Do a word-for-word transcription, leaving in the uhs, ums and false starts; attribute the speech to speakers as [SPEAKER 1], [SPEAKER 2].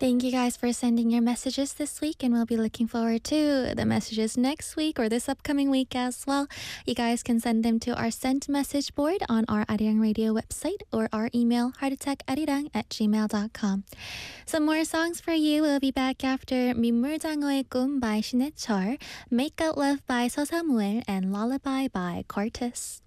[SPEAKER 1] Thank you guys for sending your messages this week, and we'll be looking forward to the messages next week or this upcoming week as well. You guys can send them to our sent message board on our Arirang Radio website or our email heartattackarirang at gmail dot com. Some more songs for you. We'll be back after 민물장어의 꿈 by 신해철, Make Out Love by 서사무엘, and Lullaby by Cortis.